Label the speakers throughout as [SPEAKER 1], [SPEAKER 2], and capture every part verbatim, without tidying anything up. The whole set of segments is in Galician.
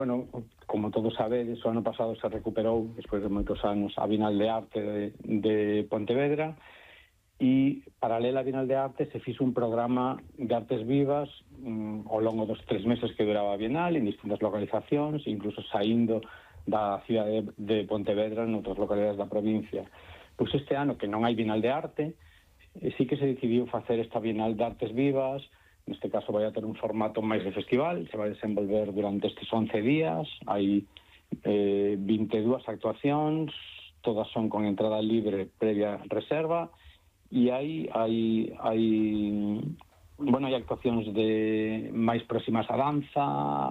[SPEAKER 1] Bueno, como todos sabedes, o ano pasado se recuperou, despois de moitos anos, a Bienal de Arte de, de Pontevedra, e paralela a Bienal de Arte se fixo un programa de artes vivas um, ao longo dos tres meses que duraba a Bienal, en distintas localizacións, incluso saindo da cidade de Pontevedra en outras localidades da provincia. Pois este ano, que non hai Bienal de Arte, eh, sí que se decidiu facer esta Bienal de Artes Vivas. Neste caso vai a ter un formato máis de festival, se vai desenvolver durante estes once días, hai eh, vinte e dúas actuacións, todas son con entrada libre previa reserva, e hai, hai, hai, bueno, hai actuacións de máis próximas a danza,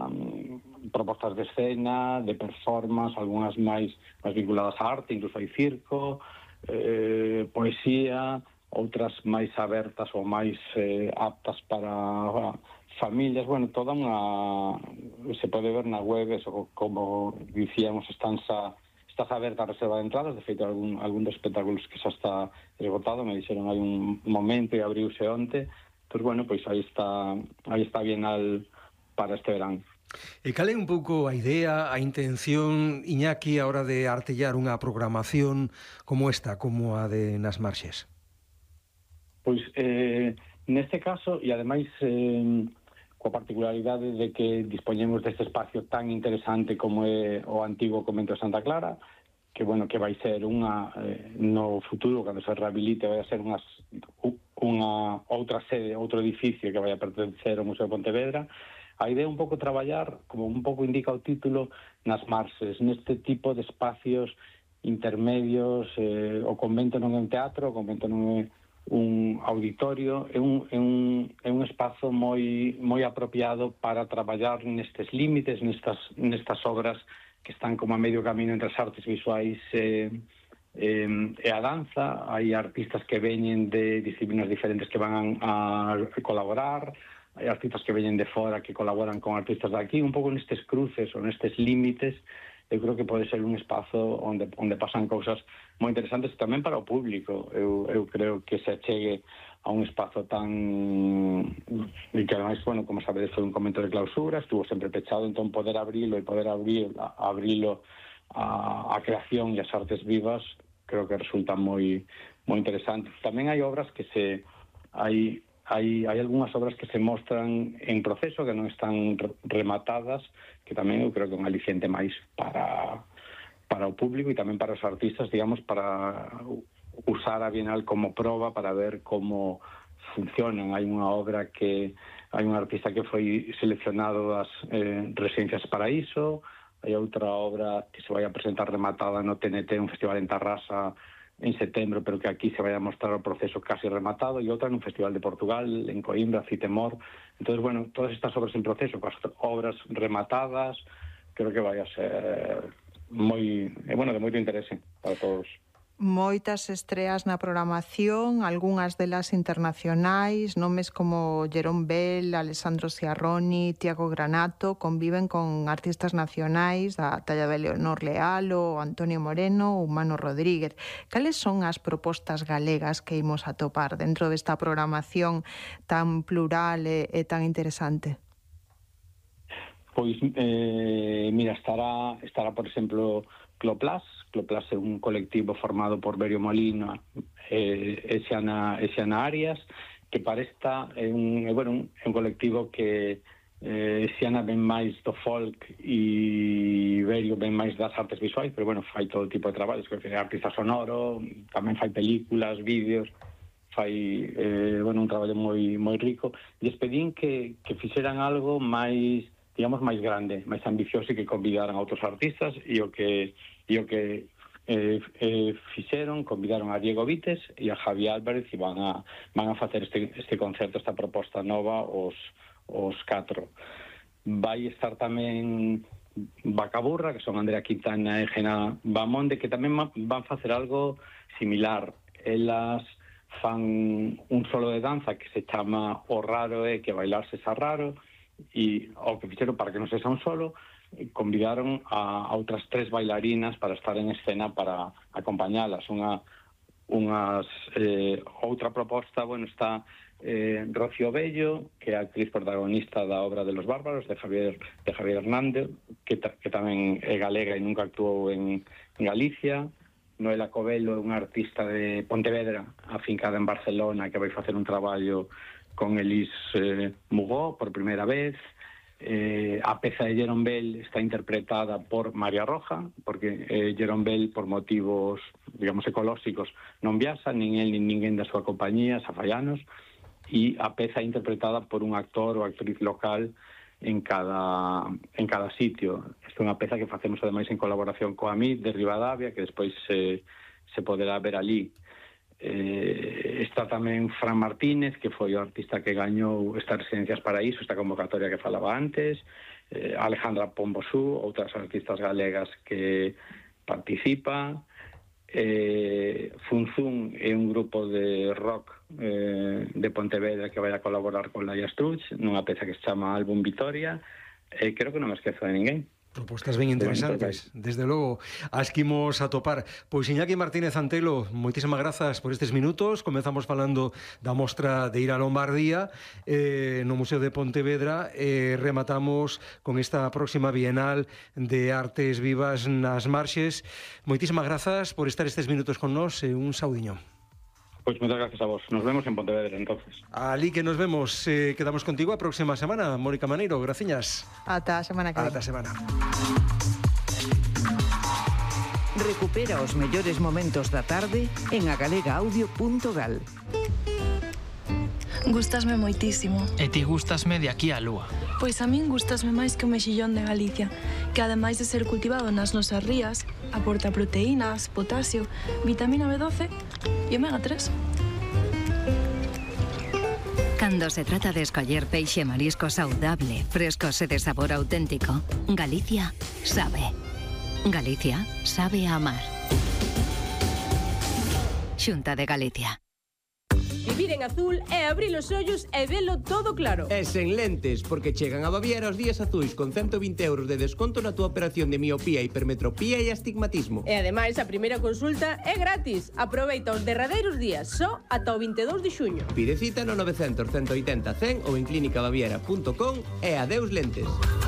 [SPEAKER 1] propostas de escena, de performance, algunhas máis, máis vinculadas á arte, incluso hai circo, eh, poesía, outras máis abertas ou máis eh, aptas para bueno, familias, bueno, toda unha... se pode ver na web, eso, como dicíamos, están xa, estás aberta a reserva de entradas, de feito, algún, algún dos espectáculos que xa está esgotado, me dixeron hai un momento e abriuse onte, pois, bueno, pois aí está, aí está Bienal para este verán.
[SPEAKER 2] E cal é un pouco a idea, a intención, Iñaki, a hora de artellar unha programación como esta, como a de Nas Marxes?
[SPEAKER 1] Pois, eh, neste caso, e ademais eh, coa particularidade de que dispoñemos deste espacio tan interesante como é o antigo convento de Santa Clara, que, bueno, que vai ser unha, eh, no futuro, cando se rehabilite, vai ser unhas, unha outra sede, outro edificio que vai a pertencer ao Museo de Pontevedra. A idea é un pouco traballar, como un pouco indica o título, nas marxes, neste tipo de espacios intermedios. Eh, o convento non é un teatro, o convento non é un auditorio, é un, é un, é un espazo moi moi apropiado para traballar nestes límites, nestas, nestas obras que están como a medio camino entre as artes visuais e, e, e a danza. Hai artistas que veñen de disciplinas diferentes que van a, a colaborar, hai artistas que veñen de fora que colaboran con artistas de aquí, un pouco nestes cruces ou nestes límites. Eu creo que pode ser un espazo onde, onde pasan cousas moi interesantes tamén para o público. Eu, eu creo que se achegue a un espazo tan... e que ademais, bueno, como sabedes, foi un convento de clausura, estuvo sempre pechado, entón poder abrilo e poder abrir, abrilo a, a creación e as artes vivas, creo que resulta moi moi interesante. Tamén hai obras que se... hai Hai, hai algunhas obras que se mostran en proceso, que non están rematadas, que tamén eu creo que é un aliciente máis para, para o público e tamén para os artistas, digamos, para usar a Bienal como proba para ver como funcionan. Hai unha obra que hai un artista que foi seleccionado das eh, Residencias Paraíso, hai outra obra que se vai a presentar rematada no T N T, un festival en Tarrasa, en setembro, pero que aquí se vai a mostrar o proceso casi rematado, e outra nun festival de Portugal, en Coimbra, Citemor. Entón, bueno, todas estas obras en proceso, coas obras rematadas, creo que vai a ser moi, eh, bueno, de moito interese para todos.
[SPEAKER 3] Moitas estreas na programación, algunhas delas internacionais, nomes como Jerome Bell, Alessandro Sciarroni, Tiago Granato, conviven con artistas nacionais da talla de Leonor Leal ou Antonio Moreno ou Mano Rodríguez. Cales son as propostas galegas que imos atopar dentro desta programación tan plural e, e tan interesante?
[SPEAKER 1] Pois, eh, mira, estará, estará, por exemplo, Cloplas. Cloplas é un colectivo formado por Berio Molina e eh, Xiana, Xiana Arias, que para esta é un, é, bueno, un, é un colectivo que eh, Xiana ven máis do folk e Berio ven máis das artes visuais, pero, bueno, fai todo tipo de traballos, que é artista sonoro, tamén fai películas, vídeos, fai, eh, bueno, un traballo moi moi rico. E pedín que, que fixeran algo máis, digamos, máis grande, máis ambicioso, e que convidaran a outros artistas, e o que e o que eh, eh, fixeron, convidaron a Diego Vites e a Javi Álvarez, e van a, van a facer este, este concerto, esta proposta nova, os, os catro. Vai estar tamén Vacaburra, que son Andrea Quintana e Gena Bamonde, que tamén van facer algo similar. Elas fan un solo de danza que se chama O Raro é que bailarse xa raro, e o que fixeron, para que non sexa un solo, convidaron a, a outras tres bailarinas para estar en escena para acompañalas. Unha, unhas, eh, outra proposta, bueno, está eh, Rocío Bello, que é a actriz protagonista da obra de Los Bárbaros, de Javier, de Javier Hernández, que, ta, que tamén é galega e nunca actuou en, en Galicia. Noela Covelo é unha artista de Pontevedra, afincada en Barcelona, que vai facer un traballo con Elis eh, Mugó por primeira vez. Eh, a peza de Jerome Bell está interpretada por María Roja, porque eh, Jerome Bell, por motivos, digamos, ecolóxicos, non viaxa, nin el nin ninguén da súa compañía, Safallanos, e a peza é interpretada por un actor ou actriz local en cada en cada sitio. Esta é unha peza que facemos ademais en colaboración coa M I de Ribadavia, que despois se, se poderá ver ali. Eh, está tamén Fran Martínez, que foi o artista que gañou estas Residencias Paraíso, esta convocatoria que falaba antes, eh, Alejandra Pombosú, outras artistas galegas que participan, eh, Funzún é un grupo de rock eh, de Pontevedra que vai a colaborar con Laia Struch nunha peza que se chama Álbum Vitoria, e eh, creo que non me esquezo de ninguén.
[SPEAKER 2] Propostas ben interesantes, desde logo, as que imos a topar. Pois Iñaki Martínez Antelo, moitísimas grazas por estes minutos. Comezamos falando da mostra de Ir a Lombardía eh, no Museo de Pontevedra e eh, rematamos con esta próxima Bienal de Artes Vivas nas Marxes. Moitísimas grazas por estar estes minutos con nós e un saudiño.
[SPEAKER 1] Pois moitas gracias a vos. Nos vemos en Pontevedra, entonces.
[SPEAKER 2] Ali que nos vemos, eh, quedamos contigo a próxima semana. Mónica Maneiro, graciñas.
[SPEAKER 3] Ata a semana que
[SPEAKER 2] Ata a semana.
[SPEAKER 4] Recupera os mellores momentos da tarde en agalega audio punto gal.
[SPEAKER 5] Gústasme moitísimo.
[SPEAKER 6] E ti gústasme de aquí á lúa.
[SPEAKER 5] Pois a min gústasme máis que o mexillón de Galicia, que ademais de ser cultivado nas nosas rías, aporta proteínas, potasio, vitamina B doce e omega tres.
[SPEAKER 7] Cando se trata de escoller peixe e marisco saudable, frescos e de sabor auténtico, Galicia sabe. Galicia sabe a amar. Xunta de Galicia.
[SPEAKER 8] Vivir en azul é abrir os ollos e velo todo claro.
[SPEAKER 9] E sen lentes, porque chegan a Baviera os días azuis con ciento vinte euros de desconto na túa operación de miopía, hipermetropía e astigmatismo.
[SPEAKER 8] E ademais a primeira consulta é gratis. Aproveita os derradeiros días, só ata o vinte e dous de xuño.
[SPEAKER 9] Pide cita no novecentos, ciento oitenta, cen ou en clínica baviera punto com e adeus lentes.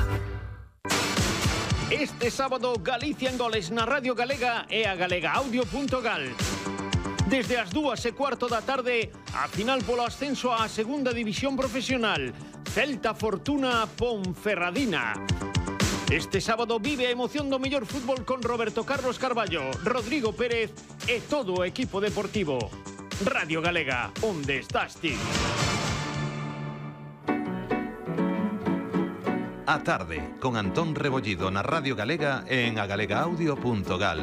[SPEAKER 10] Este sábado Galicia en goles na Radio Galega e a galega audio punto gal. Desde as dúas e cuarto da tarde, a final polo ascenso á segunda división profesional. Celta Fortuna Ponferradina. Este sábado vive a emoción do mellor fútbol con Roberto Carlos Carballo, Rodrigo Pérez e todo o equipo deportivo. Radio Galega, onde estás ti?
[SPEAKER 11] A tarde, con Antón Rebollido na Radio Galega e en agalega audio punto gal.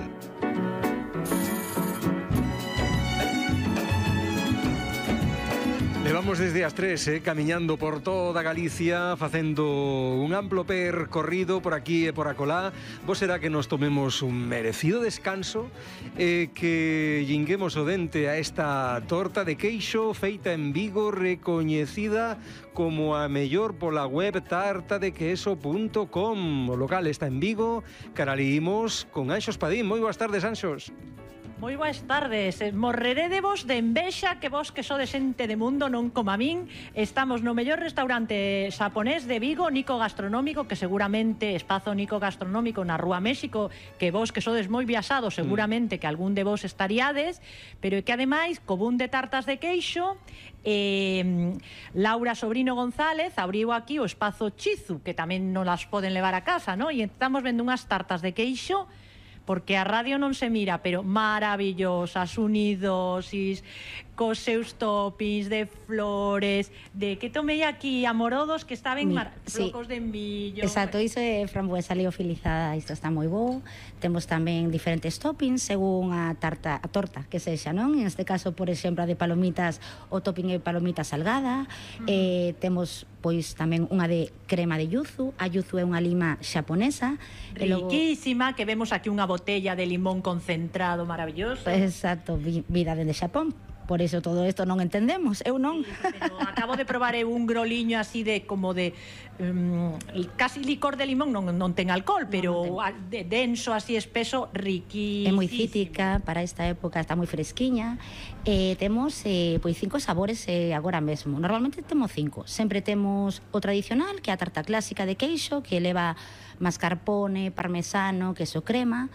[SPEAKER 2] Levamos desde as tres, eh, camiñando por toda Galicia, facendo un amplo percorrido por aquí e por acolá. Vos será que nos tomemos un merecido descanso e eh, que llinguemos o dente a esta torta de queixo feita en Vigo, recoñecida como a mellor pola web tartadequeso punto com. O local está en Vigo, caralímos con Anxos Padín. Moi boas tardes, Anxos.
[SPEAKER 12] Moi boas tardes, morreré de vos de envexa que vos que sodes xente de mundo non como a min. Estamos no mellor restaurante xaponés de Vigo, Nico Gastronómico, que seguramente espazo Nico Gastronómico na Rúa México, que vos que sodes moi viaxados seguramente que algún de vos estaríades, pero que ademais co boom de tartas de queixo, eh, Laura Sobrino González abriu aquí o espazo Chizu, que tamén non las poden levar a casa, ¿no? E estamos vendo unhas tartas de queixo porque a radio non se mira, pero maravillosas, unidosis, cos seus toppings de flores, de que tomei aquí amorodos que estaban mar...
[SPEAKER 13] sí.
[SPEAKER 12] flocos de millo.
[SPEAKER 13] Exacto, iso é frambuesa liofilizada, isto está moi bo. Temos tamén diferentes toppings según a tarta, a torta que sexa, non? En este caso, por exemplo, a de palomitas, o topping é palomita salgada. Uh-huh. eh, temos pois tamén unha de crema de yuzu. A yuzu é unha lima xaponesa.
[SPEAKER 12] Riquísima, logo... que vemos aquí unha botella de limón concentrado maravilloso.
[SPEAKER 13] Exacto, vida dende Xapón. por eso todo isto non entendemos, eu non.
[SPEAKER 12] Sí, pero acabo de probar eu un groliño así de como de um, casi licor de limón, non, non ten alcohol, pero non ten. De, denso, así espeso, riquísimo.
[SPEAKER 13] É moi cítrica para esta época, está moi fresquiña. Eh, temos eh, pois cinco sabores eh, agora mesmo. Normalmente temos cinco. Sempre temos o tradicional, que é a tarta clásica de queixo, que leva mascarpone, parmesano, queso crema.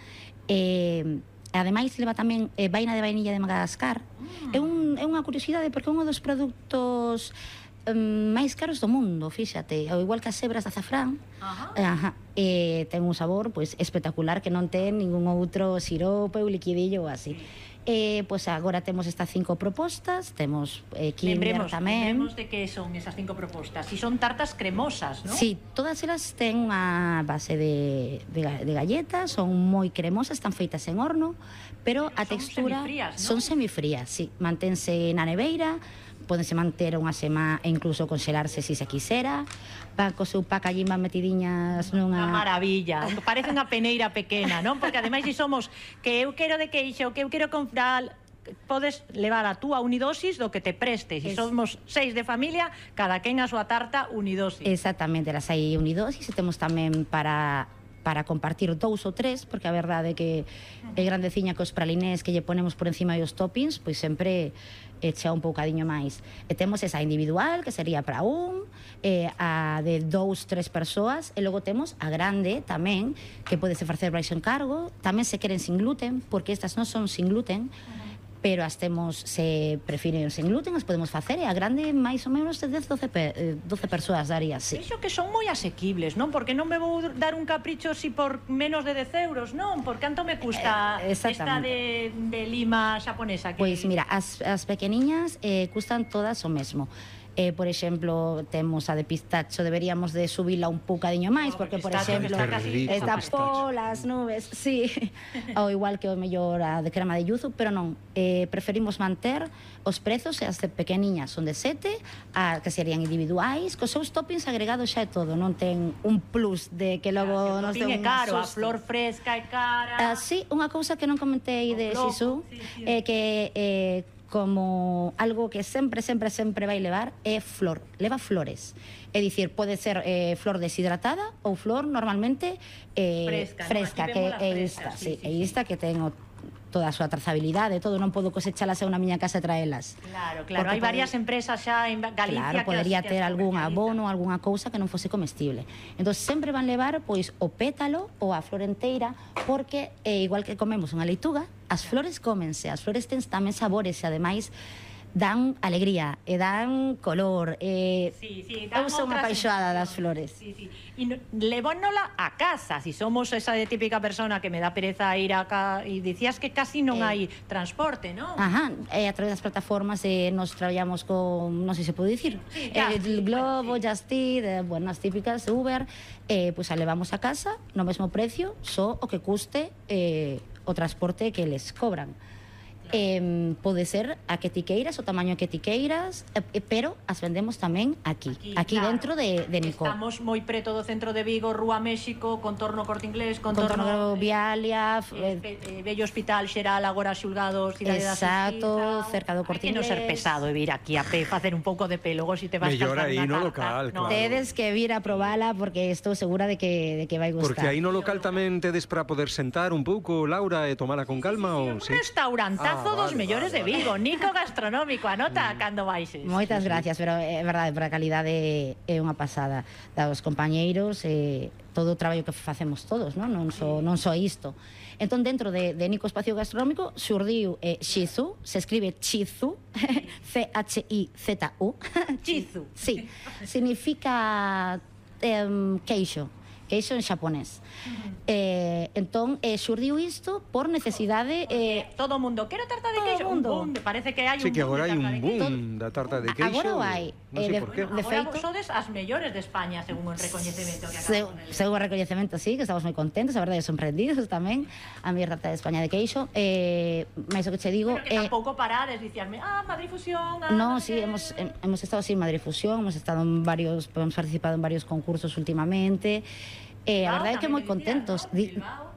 [SPEAKER 13] Eh, Ademais, leva tamén eh, vaina de vainilla de Madagascar. Mm. É, un, é unha curiosidade porque é un dos produtos um, máis caros do mundo, fíxate. Ao igual que as sebras de azafrán. Ajá. Ajá. Eh, ten un sabor pois, espectacular que non ten ningún outro sirope ou liquidillo ou así. Eh, pois agora temos estas cinco propostas, temos eh, Kinder
[SPEAKER 12] lembremos,
[SPEAKER 13] tamén.
[SPEAKER 12] Lembremos de que son esas cinco propostas. Si son tartas cremosas, ¿no?
[SPEAKER 13] Sí, todas elas ten unha base de, de, de galletas, son moi cremosas, están feitas en horno, pero, pero a textura
[SPEAKER 12] semifrías, ¿no?
[SPEAKER 13] Son semifrías, sí, mantense na neveira, pódense manter unha semana e incluso congelarse se se quisera. Van co seu pack allí van metidiñas nunha...
[SPEAKER 12] Unha maravilla, parece unha peneira pequena, non? Porque ademais se somos que eu quero de queixo, que eu quero comprar, podes levar a túa unidosis do que te preste. Se somos seis de familia, cada quen a súa tarta unidosis.
[SPEAKER 13] Exactamente, las hai unidosis e temos tamén para para compartir dous ou tres, porque a verdade é que é grandeciña que os pralinés que lle ponemos por encima dos toppings, pois sempre echa un poucadiño máis. E temos esa individual, que sería para un, eh, a de dous, tres persoas, e logo temos a grande tamén, que podese facer máis encargo, tamén se queren sin gluten, porque estas non son sin gluten, pero as temos, se prefiren sen gluten, as podemos facer, e a grande máis ou menos de dez, doce, doce persoas daría, sí.
[SPEAKER 12] Iso que son moi asequibles, non? Porque non me vou dar un capricho si por menos de dez euros, non? Por canto me custa
[SPEAKER 13] eh,
[SPEAKER 12] esta de, de lima xaponesa? Que...
[SPEAKER 13] Pois mira, as, as pequeniñas eh, custan todas o mesmo. Eh, por exemplo, temos a de pistacho, deberíamos de subila un poucadiño máis, no, porque, por exemplo, está polas nubes, sí, ou igual que o mellor a de crema de yuzu, pero non, eh, preferimos manter os prezos, e as de pequeniñas son de sete, a, que serían individuais, cos seus toppings agregados xa é todo, non ten un plus de que logo
[SPEAKER 12] nos
[SPEAKER 13] ten un
[SPEAKER 12] é caro,
[SPEAKER 13] susto.
[SPEAKER 12] A flor fresca é cara.
[SPEAKER 13] Ah, sí, unha cousa que non comentei de Sisu, é sí, sí. eh, que eh, como algo que sempre, sempre, sempre vai levar é flor, leva flores. É dicir, pode ser eh, flor deshidratada ou flor normalmente eh, fresca, fresca no, que é esta, sí, sí, sí, esta que ten o, toda a súa trazabilidade, todo, non podo cosechalas a unha miña casa e traelas.
[SPEAKER 12] Claro, claro, hai varias empresas xa en Galicia.
[SPEAKER 13] Claro, podería ter algún abono, algunha cousa que non fose comestible. Entón, sempre van levar pois o pétalo ou a flor enteira, porque é igual que comemos unha leituga, as flores cómense, as flores ten tamén sabores e ademais dan alegría e dan color. Eh,
[SPEAKER 12] sí, sí,
[SPEAKER 13] eu son unha apaixoada das flores.
[SPEAKER 12] Sí, sí. E no, levónola a casa, si somos esa de típica persona que me dá pereza ir a casa, e dicías que casi non eh, hai transporte, non?
[SPEAKER 13] Ajá, eh, a través das plataformas eh, nos traballamos con, non sei se pode dicir,
[SPEAKER 12] sí,
[SPEAKER 13] eh, el Globo, sí. Just Eat, eh, bueno, as típicas, Uber, eh, pois pues, a levamos a casa no mesmo precio, só o que custe eh, o transporte que les cobran. Eh, pode ser a que ti queiras, o tamaño que ti queiras, eh, pero as vendemos tamén aquí, aquí, aquí claro, dentro de, de Nico.
[SPEAKER 12] Estamos moi preto do centro de Vigo, Rúa México, contorno Corte Inglés, contorno,
[SPEAKER 13] contorno Vialia,
[SPEAKER 12] eh, eh, Bello Hospital Xeral, agora xulgados, Cidade da Xustiza.
[SPEAKER 13] Exacto, cerca do Corte Inglés.
[SPEAKER 12] Hai que non ser pesado e vir aquí a pé, facer un pouco de pé, logo si te vas
[SPEAKER 2] mellor
[SPEAKER 12] a
[SPEAKER 2] aí no local,
[SPEAKER 12] no.
[SPEAKER 2] claro.
[SPEAKER 13] Tedes que vir a probala porque estou segura de que, de que vai gustar.
[SPEAKER 2] Porque aí no local tamén tedes para poder sentar un pouco, Laura, e tomala con calma?
[SPEAKER 12] Sí, sí, sí,
[SPEAKER 2] ou
[SPEAKER 12] un sí? restaurantazo ah, dos vale, mellores vale, de Vigo, Nico Gastronómico, anota cando baixes.
[SPEAKER 13] Moitas sí, gracias, sí. Pero é verdade, para a calidade é unha pasada dos compañeiros, eh, todo o traballo que facemos todos, non, non só non só isto. Entón, dentro de, de Nico Espacio Gastronómico xurdiu eh, Shizu, se escribe Chizu, C H I Z U.
[SPEAKER 12] Chizu.
[SPEAKER 13] Sí, significa eh, queixo. Queixo en xaponés. Uh-huh. eh, entón, eh, xurdiu isto por necesidade... Eh,
[SPEAKER 12] todo o mundo, quero tarta de queixo, un boom, parece que hai
[SPEAKER 2] sí,
[SPEAKER 12] un boom.
[SPEAKER 2] Sí, que agora hai un
[SPEAKER 12] boom
[SPEAKER 2] da tarta de queixo.
[SPEAKER 13] Agora o hai.
[SPEAKER 2] Non sei
[SPEAKER 13] eh,
[SPEAKER 2] por qué.
[SPEAKER 12] De agora vos sodes as mellores de España, según o recoñecemento que acabamos de ler.
[SPEAKER 13] Según o recoñecemento, sí, que estamos moi contentos, a verdade, sorprendidos tamén, a mi tarta de España de queixo. Eh, mais o que che digo...
[SPEAKER 12] Pero que eh, tampouco parades, dicíasme, ah, Madrid Fusión... Ah,
[SPEAKER 13] no, sí, hemos, hemos estado así en Madrid Fusión, hemos estado en varios, hemos participado en varios concursos últimamente... Eh, a verdade é que moi contentos.
[SPEAKER 12] Bilbao,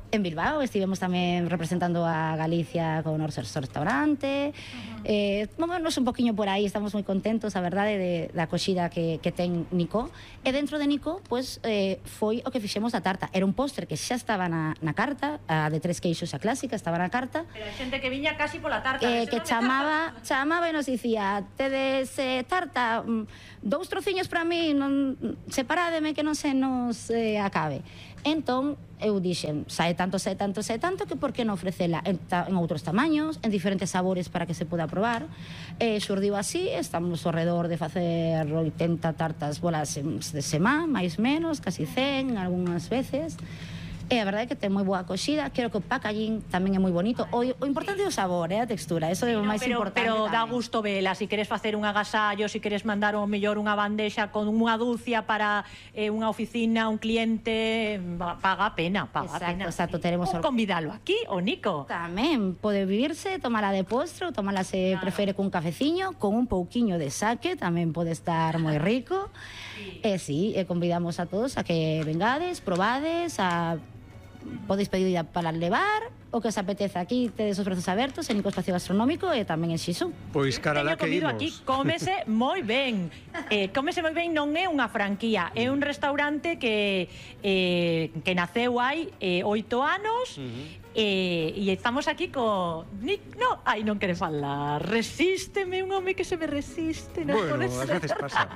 [SPEAKER 13] En Bilbao estivemos tamén representando a Galicia con o noso restaurante. Uh-huh. eh, Movemos un poquinho por aí, estamos moi contentos, a verdade, de, da acoxida que, que ten Nico. E dentro de Nico, pues, eh, foi o que fixemos da tarta. Era un postre que xa estaba na, na carta, a de tres queixos a clásica, estaba na carta.
[SPEAKER 12] Pero a xente que viña casi pola tarta.
[SPEAKER 13] Eh, que chamaba, chamaba e nos dicía: tedes eh, tarta, dous trociños para mí, non, separádeme que non se nos eh, acabe. Entón, eu dixen, sae tanto, sae tanto, sae tanto, que por que non ofrecela en, ta, en outros tamaños, en diferentes sabores para que se poda probar. E xurdiu así, estamos ao redor de facer oitenta tartas bolas de semá, máis menos, casi cen, algunhas veces. E a verdade é que ten moi boa acoxida. Creo que o packaging tamén é moi bonito. O, o importante é o sabor, eh, a textura, eso é o máis
[SPEAKER 12] pero,
[SPEAKER 13] importante.
[SPEAKER 12] Pero
[SPEAKER 13] tamén.
[SPEAKER 12] dá gusto vela, se si queres facer un agasallo, se si queres mandar o mellor unha bandexa con unha dulcia para eh, unha oficina, un cliente, paga a pena, paga
[SPEAKER 13] exacto,
[SPEAKER 12] a pena.
[SPEAKER 13] Exacto, tenemos
[SPEAKER 12] ou convidalo aquí, o Nico.
[SPEAKER 13] Tamén pode vivirse, tomala de postre ou tomala se claro. prefere cun cafeciño, con un pouquiño de saque, tamén pode estar moi rico. Sí. E si, sí, convidamos a todos a que vengades, probades, a podeis pedir para levar, o que os apeteza. Aquí tedes os brazos abertos en Nico Espacio Gastronómico e tamén en Xisú.
[SPEAKER 2] Pois caralá que imos.
[SPEAKER 12] Aquí cómese moi ben. Eh, cómese moi ben, non é unha franquía, é un restaurante que eh, que naceu hai eh, oito anos. Uh-huh. E, e estamos aquí co... No, ai, non quere falar. Resísteme, un home que se me resiste.
[SPEAKER 2] No bueno, as veces pasa.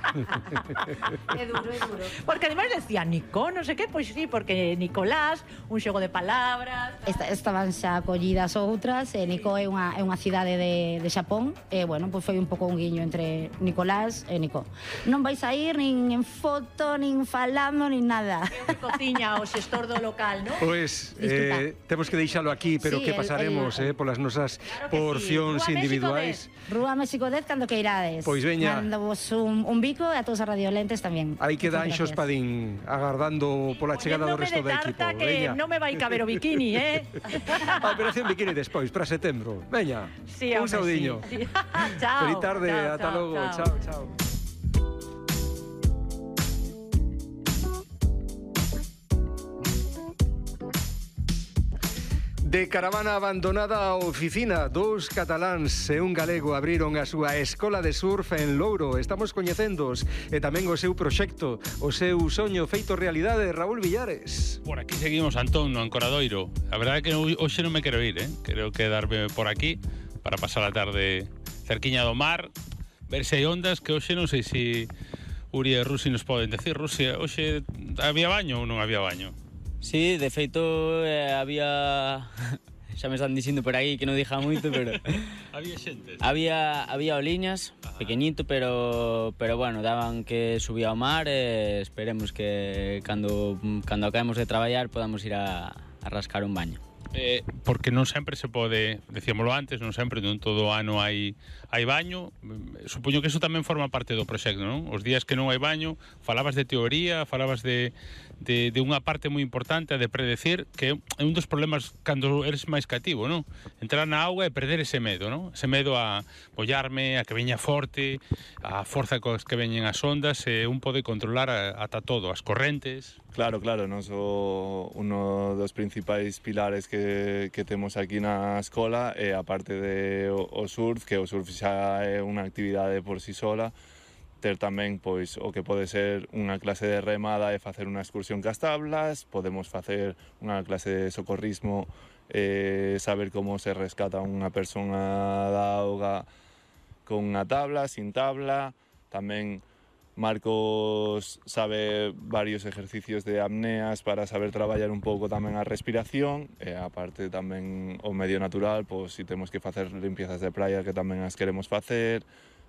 [SPEAKER 12] É duro, é duro. Porque ademais decía Nico, non sei que, pois sí, porque Nicolás, un xogo de palabras...
[SPEAKER 13] Esta, estaban xa acollidas outras, e Nico é unha, é unha cidade de, de Xapón, e, bueno, pois foi un pouco un guiño entre Nicolás e Nico. Non vais a ir nin en foto, nin falando, nin nada.
[SPEAKER 12] É o que cociña o xestor do local, non?
[SPEAKER 2] Pois, eh, temos que deixalo aquí, pero sí, que pasaremos el, el... eh, polas nosas claro porcións sí. individuais.
[SPEAKER 13] Rúa México dez, cando que irades.
[SPEAKER 2] Pois veña.
[SPEAKER 13] Mandamos un, un bico e a todos os radiolentes tamén.
[SPEAKER 2] Aí queda Anxo Espadín, agardando pola chegada do resto do equipo.
[SPEAKER 12] Que non me vai caber o bikini, eh?
[SPEAKER 2] A operación bikini despois, para setembro. Veña,
[SPEAKER 12] sí,
[SPEAKER 2] un saudiño.
[SPEAKER 12] Sí. Chao.
[SPEAKER 2] Feliz tarde,
[SPEAKER 12] chao,
[SPEAKER 2] ata
[SPEAKER 12] chao,
[SPEAKER 2] logo.
[SPEAKER 12] Chao,
[SPEAKER 2] chao. chao. De caravana abandonada a oficina, dous cataláns e un galego abriron a súa escola de surf en Louro. Estamos coñecendos e tamén o seu proxecto, o seu soño feito realidade. Raúl Villares.
[SPEAKER 14] Por aquí seguimos, Antón, no Ancoradoiro. A verdade é que hoxe non me quero ir, eh? Quero quedarme por aquí para pasar a tarde cerquiña do mar, ver se hai ondas, que hoxe non sei se Uri e Rusi nos poden decir. Rusi, hoxe había baño ou non había baño?
[SPEAKER 15] Sí, de feito eh, había... xa me están dicindo por aí que non dixa moito, pero...
[SPEAKER 14] había xentes?
[SPEAKER 15] Había, había oliñas, ajá, pequeñito, pero pero bueno, daban que subía ao mar e esperemos que cando, cando acabemos de traballar podamos ir a, a rascar un baño.
[SPEAKER 14] Eh, porque non sempre se pode, decíamolo antes, non sempre, non todo o ano hai, hai baño. Supoño que eso tamén forma parte do proxecto, non? Os días que non hai baño, falabas de teoría, falabas de, de, de unha parte moi importante, de predecir, que é un dos problemas cando eres máis cativo, non? Entrar na auga e perder ese medo, non? Ese medo a bollarme, a que veña forte, a forza cos que veñen as ondas, e un pode controlar ata todo, as correntes.
[SPEAKER 16] Claro, claro, nos o, uno dos principais pilares que, que temos aquí na escola é a parte de o, o surf, que o surf xa é unha actividade por si sola, ter tamén pois o que pode ser unha clase de remada e facer unha excursión cas tablas, podemos facer unha clase de socorrismo, eh, saber como se rescata unha persona da auga con unha tabla, sin tabla, tamén Marcos sabe varios ejercicios de apneas para saber traballar un pouco tamén a respiración e aparte tamén o medio natural, pois si temos que facer limpiezas de praia que tamén as queremos facer.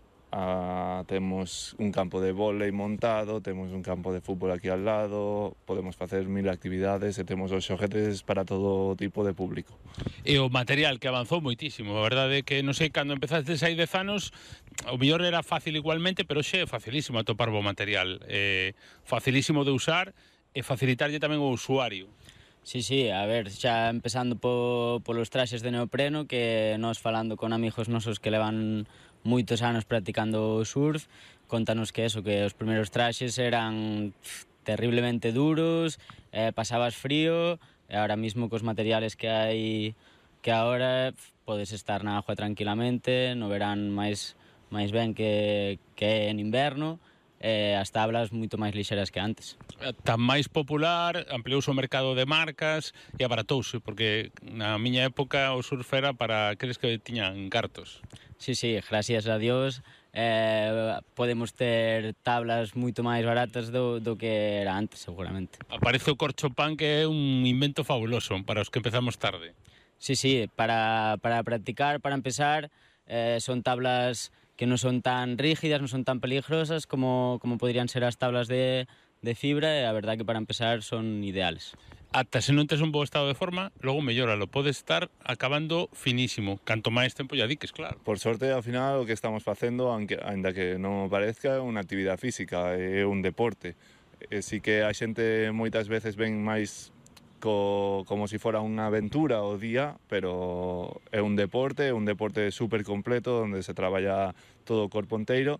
[SPEAKER 16] Ah, temos un campo de vólei montado, temos un campo de fútbol aquí al lado, podemos facer mil actividades e temos os xoguetes para todo tipo de público.
[SPEAKER 14] E o material que avanzou moitísimo, a verdade é que non sei, cando empezastes hai dez anos, o mellor era fácil igualmente, pero xe é facilísimo atopar bo material, é facilísimo de usar e facilitarlle tamén o usuario.
[SPEAKER 15] Sí, sí, a ver, xa empezando po, polos traxes de neopreno, que nós falando con amigos nosos que levan moitos anos practicando surf, contanos que eso, que os primeiros traxes eran pff, terriblemente duros, eh, pasabas frío, E ahora mismo cos materiales que hai que agora podes estar na agua tranquilamente, no verán máis máis ben que, que en inverno, e as tablas moito máis lixeras que antes.
[SPEAKER 14] Tan máis popular, ampliouse o mercado de marcas e abaratouse, porque na miña época o surf era para aqueles que tiñan cartos.
[SPEAKER 15] Sí, sí, gracias a Dios eh, podemos ter tablas moito máis baratas do, do que era antes, seguramente.
[SPEAKER 14] Aparece o corchopán, que é un invento fabuloso para os que empezamos tarde.
[SPEAKER 15] Sí, sí, para, para practicar, para empezar, eh, son tablas que non son tan rígidas, non son tan peligrosas como, como podrían ser as tablas de, de fibra, e a verdad que para empezar son ideales.
[SPEAKER 14] Ata se non tes un bo estado de forma, logo mellóralo, podes estar acabando finísimo, canto máis tempo lle adiques, claro.
[SPEAKER 16] Por sorte, ao final, o que estamos facendo, aunque, ainda que non parezca, é unha actividade física, é un deporte. E si que a xente moitas veces ven máis co, como si fora unha aventura o día, pero é un deporte, é un deporte super completo, onde se traballa todo o corpo inteiro,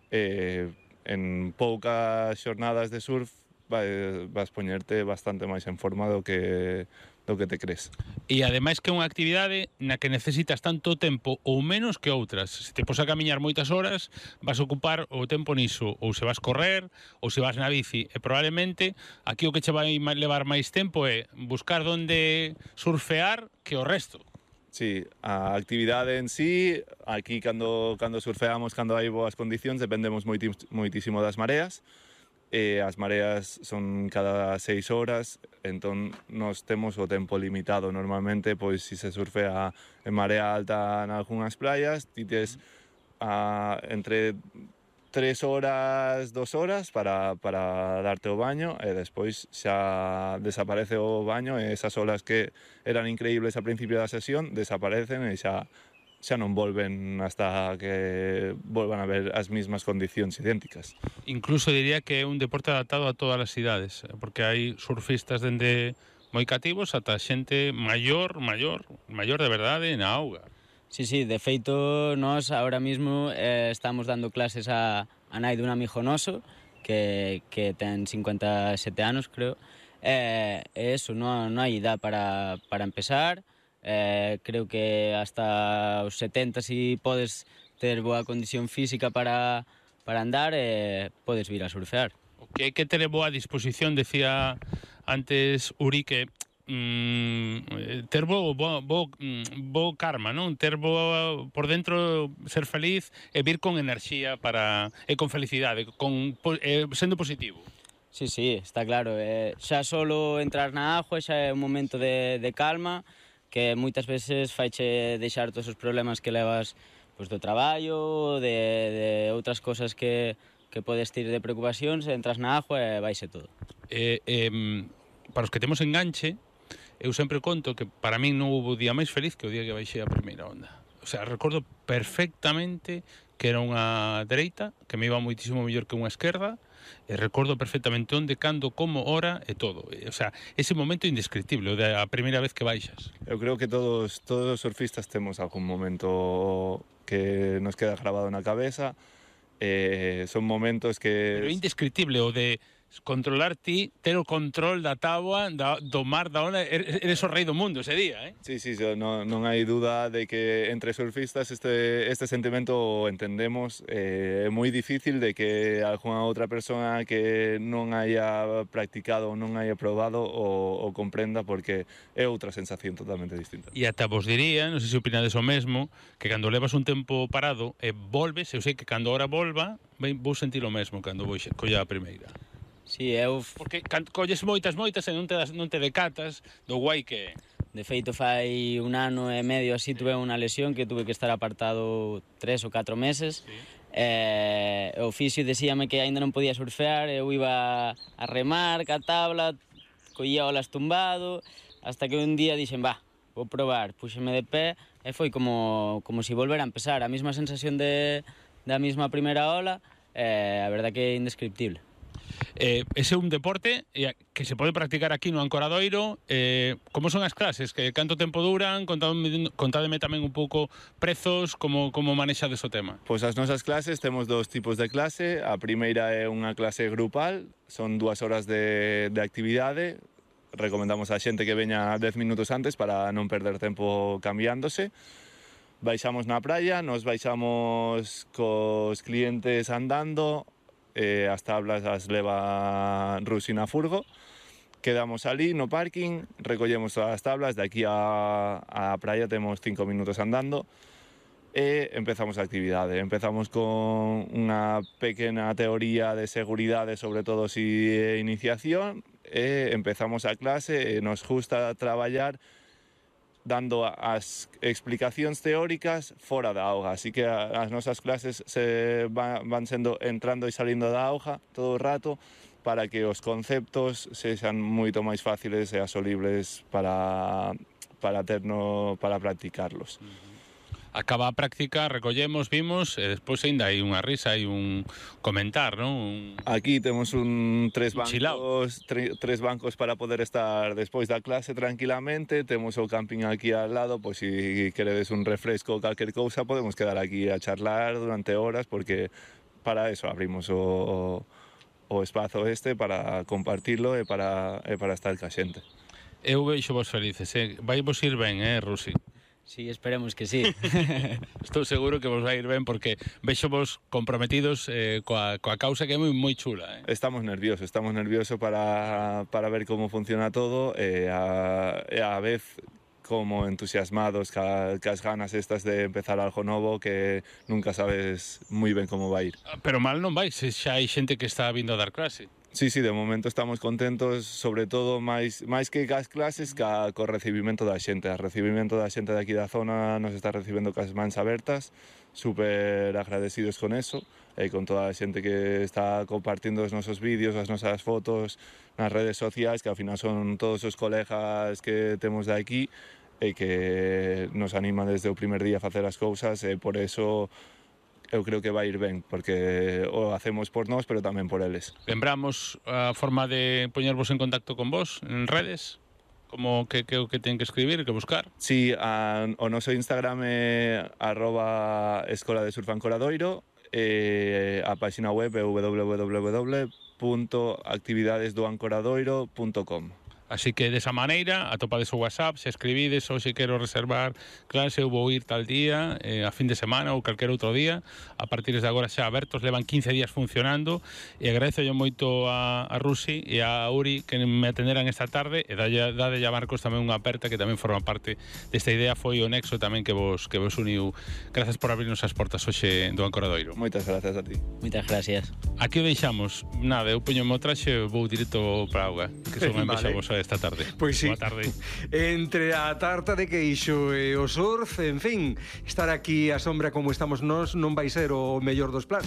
[SPEAKER 16] e en poucas xornadas de surf vas poñerte bastante máis en forma do que do que te crees.
[SPEAKER 14] E ademais que é unha actividade na que necesitas tanto tempo ou menos que outras. Se te pos a camiñar moitas horas, vas a ocupar o tempo niso, ou se vas correr, ou se vas na bici. E probablemente aquí o que che vai levar máis tempo é buscar onde surfear que o resto.
[SPEAKER 16] Sí, a actividade en sí, aquí cando, cando surfeamos, cando hai boas condicións, dependemos moitísimo das mareas. E as mareas son cada seis horas, entón nos temos o tempo limitado. Normalmente, pois, se se surfea en marea alta en algunhas praias, ti tes a, entre tres horas, dos horas para, para darte o baño, e despois xa desaparece o baño, e esas olas que eran increíbles ao principio da sesión desaparecen e xa xa non volven hasta que volvan a ver as mismas condicións idénticas.
[SPEAKER 14] Incluso diría que é un deporte adaptado a todas as idades, porque hai surfistas dende moi cativos ata xente maior, maior, maior de verdade na auga.
[SPEAKER 15] Sí, sí, de feito, nós ahora mismo eh, estamos dando clases a, a nai dun amigo noso que, que ten cincuenta e sete anos, creo, e eh, eso, non, non hai idade para, para empezar. Eh, creo que hasta os setenta, si podes ter boa condición física para, para andar, eh, podes vir a surfear.
[SPEAKER 14] O que hai que ter boa disposición, decía antes Uri, que mm, ter bo, bo, bo, bo karma, non? Ter bo por dentro, ser feliz e vir con enerxía para, e con felicidade, con, eh, sendo positivo.
[SPEAKER 15] Sí, sí, está claro. Eh, xa solo entrar na agua xa é un momento de, de calma, que moitas veces faiche deixar todos os problemas que levas, pois, do traballo, de, de outras cosas que, que podes ter de preocupacións, entras na agua e vaise todo.
[SPEAKER 14] Eh, eh, para os que temos enganche, eu sempre conto que para min non houve día máis feliz que o día que baixei a primeira onda. O sea, recordo perfectamente que era unha dereita, que me iba moitísimo mellor que unha esquerda, e recordo perfectamente onde, cando, como, hora e todo. O sea, ese momento indescriptible, a primeira vez que baixas.
[SPEAKER 16] Eu creo que todos, todos os surfistas temos algún momento que nos queda grabado na cabeza. Eh, son momentos que...
[SPEAKER 14] Pero indescriptible, o de controlar ti, ter o control da táboa, da, do mar, da onda, eres o rei do mundo ese día, eh?
[SPEAKER 16] Sí, sí, non, non hai duda de que entre surfistas este, este sentimento o entendemos. Eh, é moi difícil de que algunha outra persona que non haya practicado ou non haya probado o, o comprenda, porque é outra sensación totalmente distinta.
[SPEAKER 14] E ata vos diría, non sei se opinades o mesmo, que cando levas un tempo parado e volves, eu sei que cando ahora volva, vou sentir o mesmo cando vou colla a primeira.
[SPEAKER 15] Sí, eu...
[SPEAKER 14] Porque colles moitas, moitas e non te, das, non te decatas do guai que é.
[SPEAKER 15] De feito, fai un ano e medio así tuve unha lesión que tuve que estar apartado tres ou catro meses. Sí. Eh, o fisio decíame que aínda non podía surfear, eu iba a remar ca tabla, collía olas tumbado, hasta que un día dixen, va, vou probar, puxeme de pé, e foi como, como si volver a empezar, a mesma sensación de, da mesma primeira ola, eh, a verdad que é indescriptible.
[SPEAKER 14] Eh, ese é un deporte que se pode practicar aquí no Ancoradoiro. Eh, como son as clases? Que canto tempo duran? Contádeme, contádeme tamén un pouco prezos, como, como manexades o tema.
[SPEAKER 16] Pois as nosas clases temos dos tipos de clase. A primeira é unha clase grupal, son dúas horas de, de actividade. recomendamos a xente que veña dez minutos antes para non perder tempo cambiándose. Baixamos na praia, nos baixamos cos clientes andando, eh, as tablas as leva Rusi na furgo, quedamos ali no parking, recollemos todas as tablas, de aquí a, a praia temos cinco minutos andando e empezamos a actividade. Empezamos con unha pequena teoría de seguridade, sobre todo si é iniciación, e empezamos a clase e nos gusta traballar dando as explicacións teóricas fora da auga, así que as nosas clases se van sendo entrando e salindo da auga todo o rato, para que os conceptos sexan moito máis fáciles e asolibles para, para, terno, para practicarlos.
[SPEAKER 14] Acaba a práctica, recollemos, vimos, e despois ainda hai unha risa, hai un comentar, non? Un...
[SPEAKER 16] Aquí temos un tres bancos, tre, tres bancos para poder estar despois da clase tranquilamente, temos o camping aquí al lado, pois se si queredes un refresco ou calquer cousa, podemos quedar aquí a charlar durante horas, porque para eso abrimos o... o espazo este para compartirlo e para, e para estar ca xente.
[SPEAKER 14] Eu veixo vos felices, eh? Vai vos ir ben, eh, Rusi?
[SPEAKER 15] Sí, esperemos que sí.
[SPEAKER 14] Estou seguro que vos vai ir ben, porque veixo vos comprometidos eh, coa, coa causa que é moi, moi chula. Eh?
[SPEAKER 16] Estamos nerviosos, estamos nerviosos para, para ver como funciona todo e a, e a vez como entusiasmados ca, cas ganas estas de empezar algo novo que nunca sabes moi ben como vai ir.
[SPEAKER 14] Pero mal non vai, se xa hai xente que está vindo a dar clase.
[SPEAKER 16] Sí, sí, de momento estamos contentos, sobre todo máis, máis que cas clases, ca, co recibimento da xente. O recibimento da xente de aquí da zona nos está recibendo cas mans abertas, super agradecidos con eso, e con toda a xente que está compartindo os nosos vídeos, as nosas fotos nas redes sociais, que ao final son todos os colegas que temos de aquí, e que nos animan desde o primer día a facer as cousas, e por eso eu creo que vai ir ben, porque o hacemos por nós, pero tamén por eles.
[SPEAKER 14] Lembramos a forma de poñervos en contacto con vos en redes? Como que, que, que ten que escribir, que buscar?
[SPEAKER 16] Sí, a, o noso Instagram é arroba Escola de Surf Ancoradoiro, e a página web é w w w punto actividades do ancoradoiro punto com.
[SPEAKER 14] Así que desa maneira, atopades o WhatsApp, se escribides ou se quero reservar clase, eu vou ir tal día, eh, a fin de semana ou calquer outro día, a partir de agora xa abertos, levan quince días funcionando, e agradezo yo moito a, a Rusi e a Uri que me atenderan esta tarde, e dalle, dalle a Marcos tamén unha aperta que tamén forma parte desta idea, foi o nexo tamén que vos, que vos uniu. Grazas por abrirnos as portas hoxe do Ancoradoiro.
[SPEAKER 16] Moitas gracias a ti.
[SPEAKER 15] Moitas gracias.
[SPEAKER 14] Aquí o deixamos. Nada, eu poño o meu traxe e vou directo para a auga, que son envexa vos esta tarde.
[SPEAKER 2] Pois sí.
[SPEAKER 14] Boa tarde.
[SPEAKER 2] Entre a tarta de queixo e o surf, en fin, estar aquí á sombra como estamos nós non vai ser o mellor dos plans.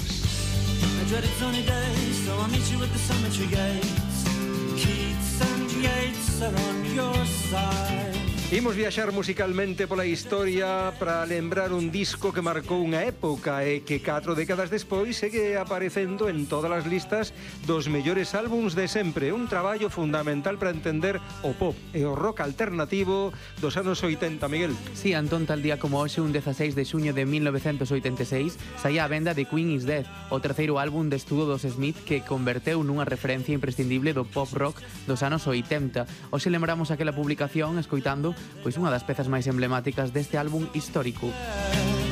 [SPEAKER 2] I dreaded sunny days, so I'll meet you at the cemetery gates. Keats and Yates are on your side. Imos viaxar musicalmente pola historia para lembrar un disco que marcou unha época e que catro décadas despois segue aparecendo en todas as listas dos mellores álbums de sempre. Un traballo fundamental para entender o pop e o rock alternativo dos anos oitenta, Miguel.
[SPEAKER 17] Sí, Antón, tal día como hoxe, un dezaseis de xuño de mil novecentos oitenta e seis, saía a venda de Queen is Dead, o terceiro álbum de estudo dos Smith que converteu nunha referencia imprescindible do pop rock dos anos oitenta. Hoxe lembramos aquela publicación escoitando pois unha das pezas máis emblemáticas deste álbum histórico.